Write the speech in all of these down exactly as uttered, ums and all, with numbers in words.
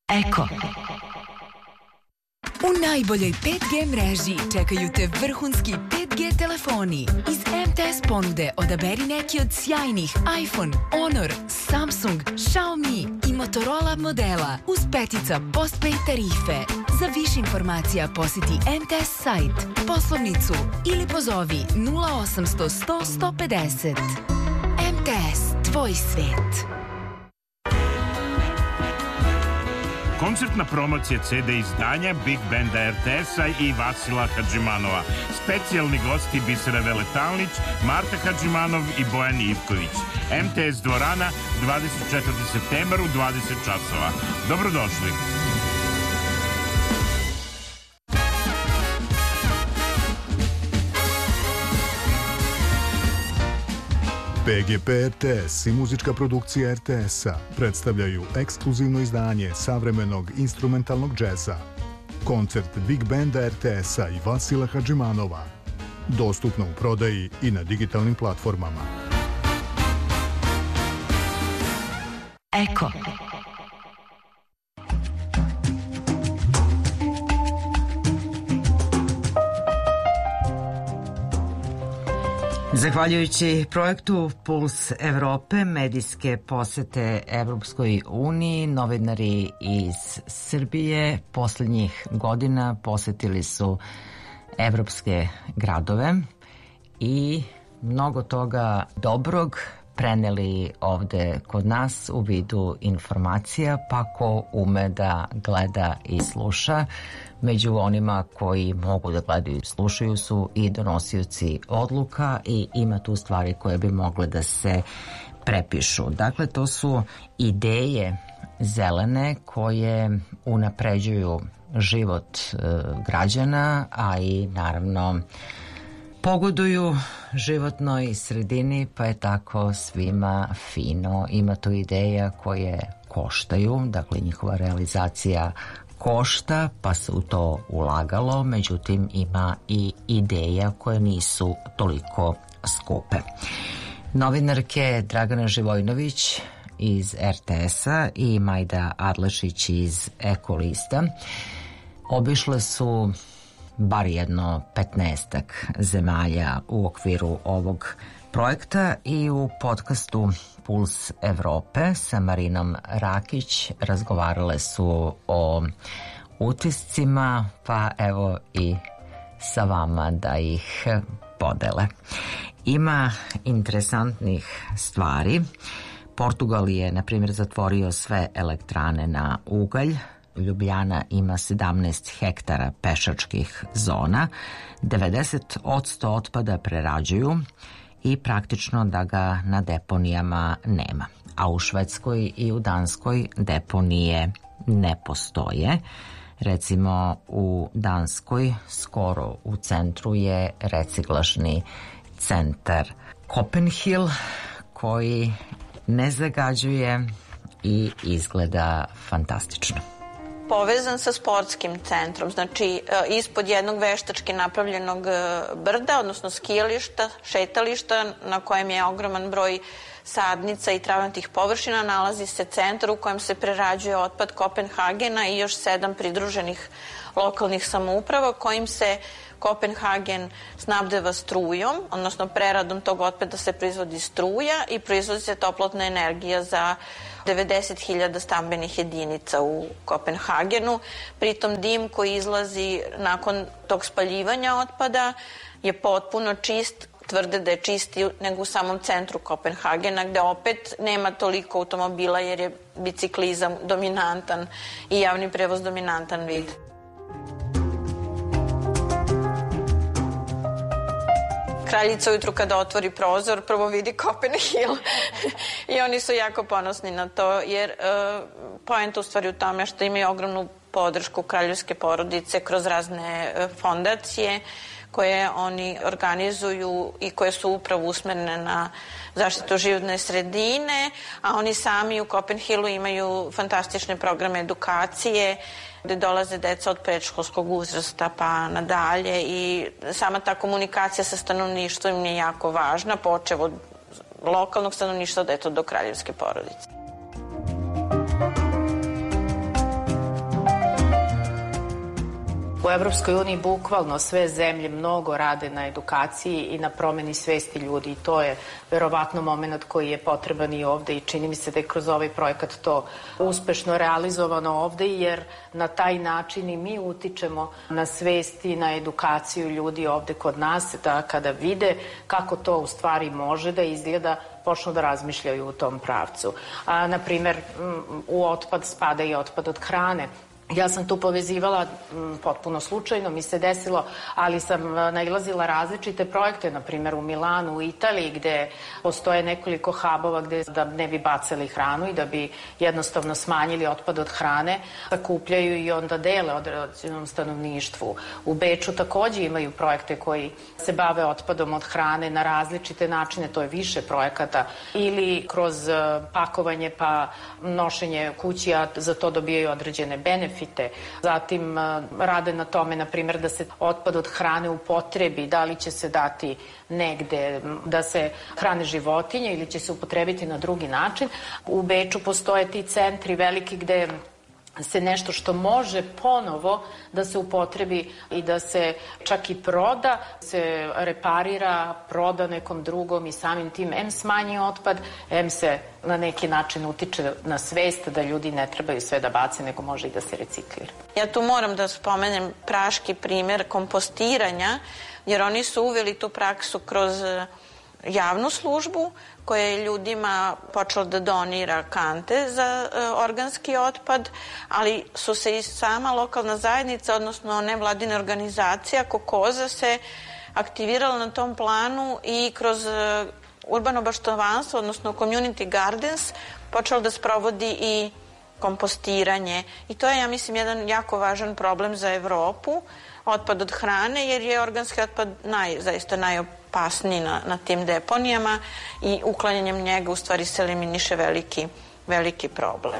Eko. U najboljoj pet G mreži čekaju te vrhunski pet G telefoni. Iz M T S ponude odaberi neki od sjajnih iPhone, Honor, Samsung, Xiaomi i Motorola modela uz petica postpaid tarife. Za više informacija posjeti M T S sajt, poslovnicu ili pozovi nula osamsto sto sto pedeset. M T S, tvoj svet. Koncertna promocija C D izdanja Big Banda R T S-a i Vasila Hadžimanova. Specijalni gosti Bisera Veletalnić, Marta Hadžimanov i Bojan Ivković. M T S dvorana, dvadeset četvrtog septembar u dvadeset časova. Dobrodošli. P G P R T S i muzička produkcija R T S-a predstavljaju ekskluzivno izdanje savremenog instrumentalnog džeza. Koncert Big Banda R T S-a i Vasila Hadžimanova. Dostupno u prodaji i na digitalnim platformama. Eko. Zahvaljujući projektu Puls Evrope, medijske posete Evropskoj uniji, novinari iz Srbije poslednjih godina posetili su evropske gradove i mnogo toga dobrog preneli ovde kod nas u vidu informacija, pa ko ume da gleda i sluša. Među onima koji mogu da gledaju i slušaju su i donosioci odluka i ima tu stvari koje bi mogle da se prepišu. Dakle, to su ideje zelene koje unapređuju život e, građana, a i naravno pogoduju životnoj sredini, pa je tako svima fino. Ima tu ideja koje koštaju, dakle njihova realizacija košta, pa se u to ulagalo, međutim ima i ideja koje nisu toliko skupe. Novinarke Dragana Živojnović iz R T S-a i Majda Adlešić iz Ekolista obišle su bar jedno petnaestak zemalja u okviru ovog projekta i u podcastu Puls Evrope sa Marinom Rakić razgovarale su o utiscima, pa evo i sa vama da ih podele. Ima interesantnih stvari. Portugal je, na primjer, zatvorio sve elektrane na ugalj. Ljubljana ima sedamnaest hektara pešačkih zona, devedeset posto otpada prerađuju i praktično da ga na deponijama nema. A u Švedskoj i u Danskoj deponije ne postoje. Recimo u Danskoj skoro u centru je reciklažni centar Copenhill koji ne zagađuje i izgleda fantastično. Povezan sa sportskim centrom, znači ispod jednog veštački napravljenog brda, odnosno skijališta, šetališta na kojem je ogroman broj sadnica i travnatih površina, nalazi se centar u kojem se prerađuje otpad Kopenhagena i još sedam pridruženih lokalnih samouprava kojim se Kopenhagen snabdeva strujom, odnosno preradom tog otpada se proizvodi struja i proizvodi se toplotna energija za devedeset hiljada stambenih jedinica u Kopenhagenu. Pritom dim koji izlazi nakon tog spaljivanja otpada je potpuno čist, tvrde da je čisti nego u samom centru Kopenhagena, gde opet nema toliko automobila jer je biciklizam dominantan i javni prevoz dominantan vid. Kraljica ujutru kada otvori prozor prvo vidi Copenhill i oni su jako ponosni na to jer uh, poenta u stvari u tome što imaju ogromnu podršku kraljevske porodice kroz razne uh, fondacije koje oni organizuju i koje su upravo usmerene na zaštitu životne sredine, a oni sami u Copenhillu imaju fantastične programe edukacije gde dolaze deca od predškolskog uzrasta pa nadalje i sama ta komunikacija sa stanovništvom je jako važna, počev od lokalnog stanovništva do kraljevske porodice. U Evropskoj uniji bukvalno sve zemlje mnogo rade na edukaciji i na promeni svesti ljudi i to je verovatno moment koji je potreban i ovde i čini mi se da je kroz ovaj projekat to uspešno realizovano ovde jer na taj način i mi utičemo na svesti i na edukaciju ljudi ovde kod nas da kada vide kako to u stvari može da izgleda počnu da razmišljaju u tom pravcu. A, na primer, u otpad spada i otpad od hrane. Ja sam tu povezivala, m, potpuno slučajno mi se desilo, ali sam nailazila različite projekte, na primjer u Milanu, u Italiji, gde postoje nekoliko hubova gde da ne bi bacali hranu i da bi jednostavno smanjili otpad od hrane, sakupljaju i onda dele određenom stanovništvu. U Beču takođe imaju projekte koji se bave otpadom od hrane na različite načine, to je više projekata, ili kroz pakovanje pa nošenje kući, a za to dobijaju određene benefite. Zatim rade na tome, na primjer, da se otpad od hrane upotrebi, da li će se dati negde da se hrane životinje ili će se upotrebiti na drugi način. U Beču postoje ti centri veliki gde se nešto što može ponovo da se upotrebi i da se čak i proda, se reparira, proda nekom drugom i samim tim em smanji otpad, em se na neki način utiče na svest da ljudi ne trebaju sve da bace, nego može i da se reciklira. Ja tu moram da spomenem praški primer kompostiranja, jer oni su uveli tu praksu kroz javnu službu koja je ljudima počela da donira kante za e, organski otpad, ali su se i sama lokalna zajednica, odnosno nevladina organizacija Kokoza se aktivirala na tom planu i kroz e, urbano baštovanstvo, odnosno community gardens, počela da sprovodi i kompostiranje. I to je, ja mislim, jedan jako važan problem za Evropu, otpad od hrane, jer je organski otpad naj, zaista najopasniji na, na tim deponijama i uklanjanjem njega u stvari se eliminiše veliki, veliki problem.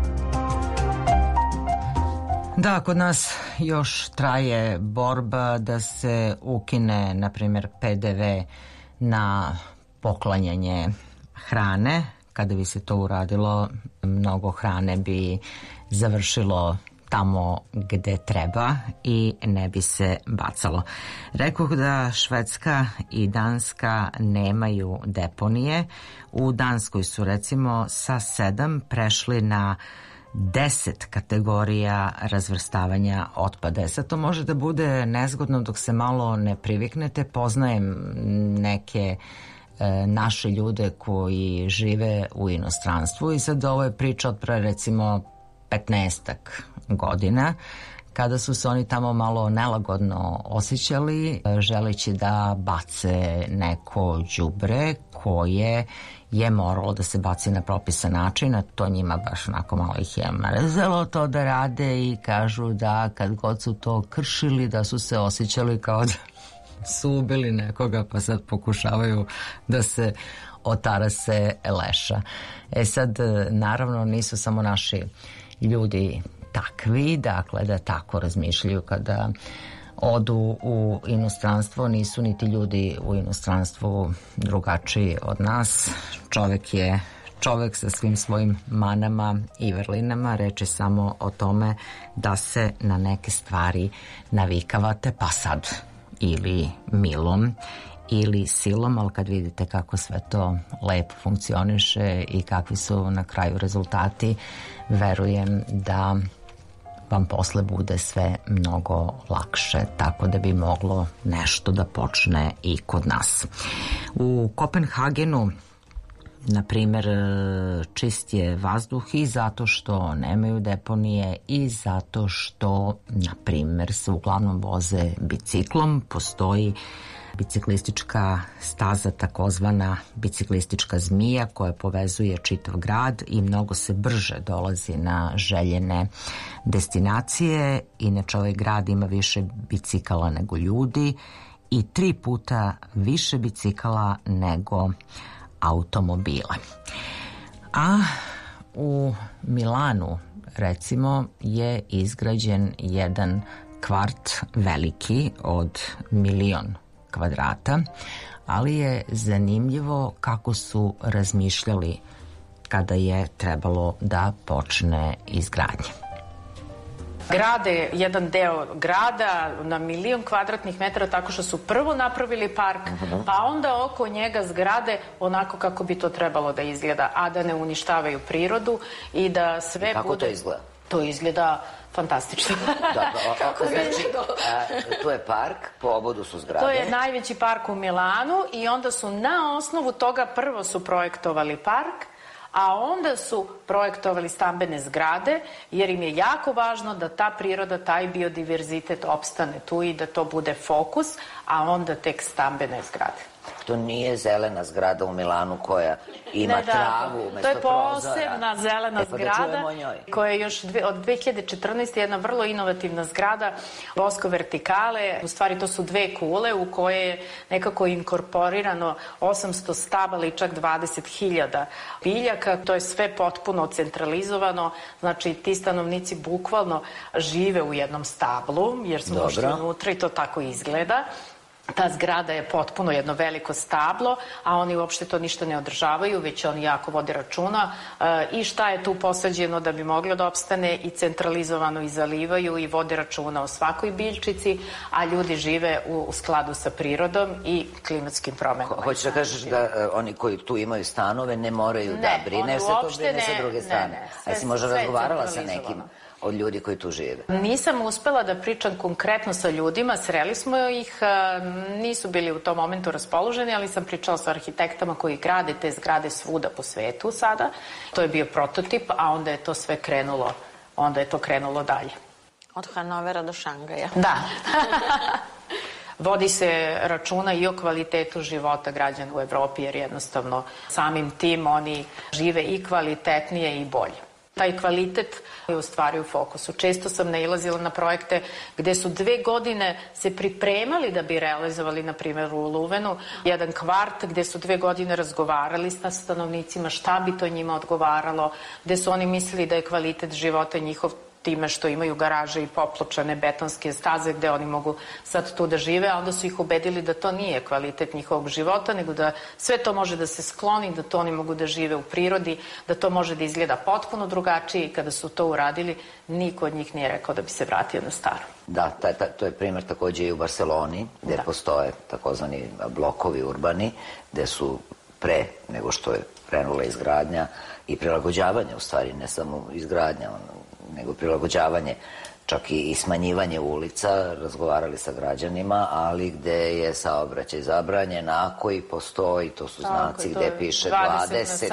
Da, kod nas još traje borba da se ukine, na primjer, pe de ve na poklanjanje hrane. Kada bi se to uradilo, mnogo hrane bi završilo tamo gde treba i ne bi se bacalo. Rekoh da Švedska i Danska nemaju deponije. U Danskoj su recimo sa sedam prešli na deset kategorija razvrstavanja otpada. Sad to može da bude nezgodno dok se malo ne priviknete. Poznajem neke e, naše ljude koji žive u inostranstvu i sad ovo je priča od pre recimo petnaestak godina, kada su se oni tamo malo nelagodno osjećali, želeći da bace neko đubre koje je moralo da se baci na propisan način, a to njima baš onako malo ih je mrzelo to da rade i kažu da kad god su to kršili da su se osjećali kao da su ubili nekoga, pa sad pokušavaju da se otarase leša. E sad, naravno, nisu samo naši ljudi takvi, dakle da tako razmišljaju kada odu u inostranstvo, nisu niti ljudi u inostranstvu drugačiji od nas. Čovek je čovek sa svim svojim manama i vrlinama, reč je samo o tome da se na neke stvari navikavate, pa sad ili milom ili silom, ali kad vidite kako sve to lepo funkcioniše i kakvi su na kraju rezultati, verujem da vam posle bude sve mnogo lakše, tako da bi moglo nešto da počne i kod nas. U Kopenhagenu, na primer, čist je vazduh i zato što nemaju deponije i zato što, na primer, se uglavnom voze biciklom. Postoji biciklistička staza, takozvana biciklistička zmija, koja povezuje čitav grad i mnogo se brže dolazi na željene destinacije. Inače, ovaj grad ima više bicikala nego ljudi i tri puta više bicikala nego automobila. A u Milanu, recimo, je izgrađen jedan kvart veliki od milion kvadrata, ali je zanimljivo kako su razmišljali kada je trebalo da počne izgradnja. Grade jedan deo grada na milion kvadratnih metara tako što su prvo napravili park, pa onda oko njega zgrade onako kako bi to trebalo da izgleda, a da ne uništavaju prirodu i da sve kako bude... Kako to izgleda? To izgleda fantastično. Da, kako znači, to je park, po obodu su zgrade. To je najveći park u Milanu i onda su na osnovu toga prvo su projektovali park, a onda su projektovali stambene zgrade, jer im je jako važno da ta priroda, taj biodiverzitet opstane tu i da to bude fokus, a onda tek stambene zgrade. To nije zelena zgrada u Milanu koja ima ne, da, travu umesto prozora. To je posebna zelena e, pa zgrada da koja je još dve, od dve hiljade četrnaeste. jedna vrlo inovativna zgrada Bosco Vertikale. U stvari to su dve kule u koje je nekako inkorporirano osamsto stabala i čak dvadeset hiljada biljaka. To je sve potpuno centralizovano. Znači ti stanovnici bukvalno žive u jednom stablu jer smo ušli unutra i to tako izgleda. Ta zgrada je potpuno jedno veliko stablo, a oni uopšte to ništa ne održavaju, već oni jako vode računa e, i šta je tu posađeno da bi moglo da opstane i centralizovano i zalivaju i vode računa o svakoj biljčici, a ljudi žive u, u skladu sa prirodom i klimatskim promenama. Ho, hoćeš da kažeš da uh, oni koji tu imaju stanove ne moraju ne, da brine, jer se to brine ne, sa druge strane. Ne, ne, sve, a si možda razgovarala sa nekim od ljudi koji tu žive? Nisam uspela da pričam konkretno sa ljudima, sreli smo ih, nisu bili u tom momentu raspoloženi, ali sam pričala sa arhitektama koji grade te zgrade svuda po svetu sada. To je bio prototip, a onda je to sve krenulo, onda je to krenulo dalje. Od Hanovera do Šangaja. Da. Vodi se računa i o kvalitetu života građana u Evropi, jer jednostavno samim tim oni žive i kvalitetnije i bolje. Taj kvalitet je u stvari u fokusu. Često sam nailazila na projekte gde su dve godine se pripremali da bi realizovali, na primjer u Luvenu, jedan kvart gde su dve godine razgovarali sa stanovnicima šta bi to njima odgovaralo, gde su oni mislili da je kvalitet života njihov time što imaju garaže i popločane betonske staze gde oni mogu sad tu da žive, a onda su ih ubedili da to nije kvalitet njihovog života, nego da sve to može da se skloni, da to oni mogu da žive u prirodi, da to može da izgleda potpuno drugačije i kada su to uradili, niko od njih nije rekao da bi se vratio na staro. Da, taj, taj, to je primjer takođe i u Barceloni, gde da. postoje takozvani blokovi urbani, gde su pre nego što je krenula izgradnja i prilagođavanje, u stvari, ne samo izgradnja, nego prilagođavanje, čak i smanjivanje ulica, razgovarali sa građanima, ali gde je saobraćaj zabranjen, ako i postoji, to su znaci gde piše dvadeset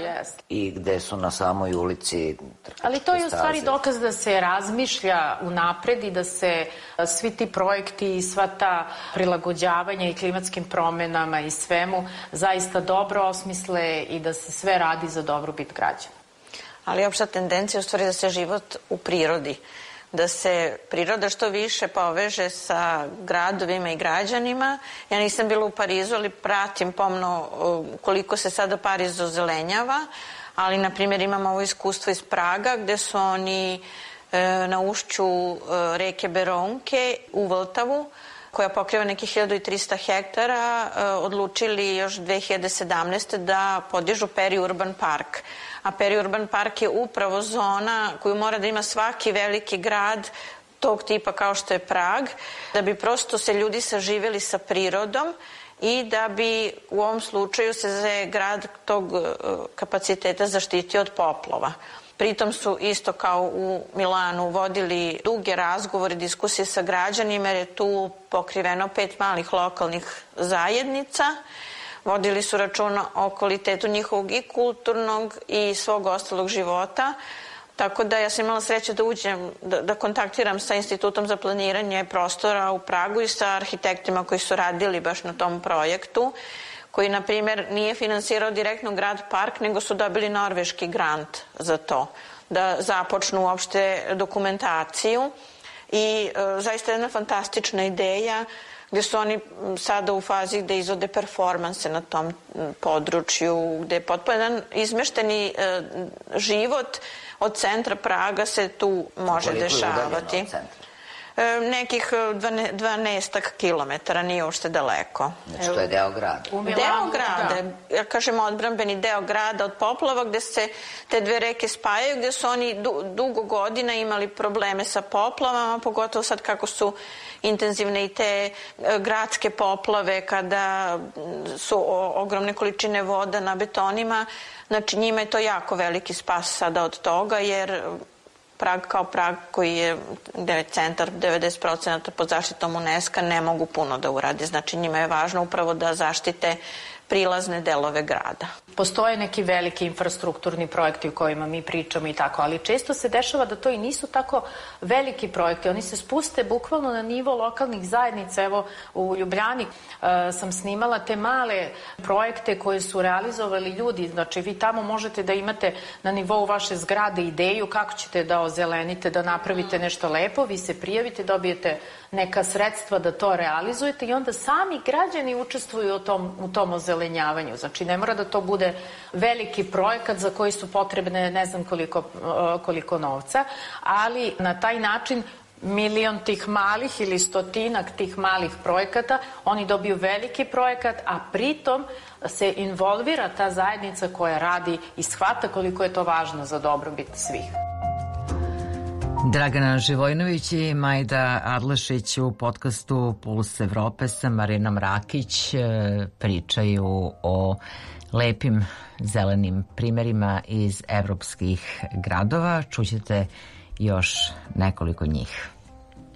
i gde su na samoj ulici trkačke staze. Ali to je u stvari dokaz da se razmišlja unapred i da se svi ti projekti i sva ta prilagođavanja i klimatskim promenama i svemu zaista dobro osmisle i da se sve radi za dobrobit građana. Ali opšta tendencija je u stvari da se život u prirodi, da se priroda što više poveže sa gradovima i građanima. Ja nisam bila u Parizu, ali pratim pomno koliko se sada Pariz ozelenjava, ali na primjer imamo ovo iskustvo iz Praga gde su oni na ušću reke Beronke u Vltavu, koja pokriva nekih hiljadu trista hektara, odlučili još dve hiljade sedamnaeste. da podižu periurban park. A periurban park je upravo zona koju mora da ima svaki veliki grad tog tipa kao što je Prag, da bi prosto se ljudi saživeli sa prirodom i da bi u ovom slučaju se grad tog kapaciteta zaštitio od poplova. Pritom su isto kao u Milanu vodili duge razgovore, diskusije sa građanima, jer je tu pokriveno pet malih lokalnih zajednica. Vodili su računa o kvalitetu njihovog i kulturnog i svog ostalog života. Tako da ja sam imala sreće da uđem, da, da kontaktiram sa Institutom za planiranje prostora u Pragu i sa arhitektima koji su radili baš na tom projektu, koji, na primjer, nije finansirao direktno grad Park, nego su dobili norveški grant za to, da započnu uopšte dokumentaciju. I e, zaista jedna fantastična ideja, gde su oni sada u fazi gde izvode performanse na tom području, gde je potpuno jedan izmešteni e, život od centra Praga se tu može dešavati. nekih dvanaestak kilometara, nije uopšte daleko. Znači, to je deo grada. Deo grada, ja kažem odbrambeni deo grada od poplava, gde se te dve reke spajaju, gde su oni dugo godina imali probleme sa poplavama, pogotovo sad kako su intenzivne i te gradske poplave, kada su ogromne količine voda na betonima. Znači, njima je to jako veliki spas sada od toga, jer Prag kao Prag, koji je, gde je centar devedeset procenata pod zaštitom UNESCO, ne mogu puno da uradi. Znači, njima je važno upravo da zaštite prilazne delove grada. Postoje neki veliki infrastrukturni projekti o kojima mi pričamo i tako, ali često se dešava da to i nisu tako veliki projekti. Oni se spuste bukvalno na nivo lokalnih zajednica. Evo, u Ljubljani uh, sam snimala te male projekte koje su realizovali ljudi. Znači, vi tamo možete da imate na nivou vaše zgrade ideju kako ćete da ozelenite, da napravite nešto lepo, vi se prijavite, dobijete neka sredstva da to realizujete i onda sami građani učestvuju u tom, u tom ozelenjavanju. Znači, ne mora da to bude veliki projekat za koji su potrebne ne znam koliko, koliko novca, ali na taj način milion tih malih ili stotinak tih malih projekata, oni dobiju veliki projekat, a pritom se involvira ta zajednica koja radi i shvata koliko je to važno za dobrobit svih. Dragana Živojinović i Majda Adlešić u podcastu Puls Evrope sa Marinom Rakić pričaju o lepim zelenim primerima iz evropskih gradova. Čućete još nekoliko njih.